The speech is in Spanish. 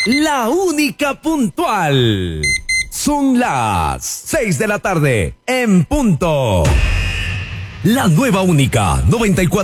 la única puntual. Son las 6 de la tarde, en punto. La nueva única 94.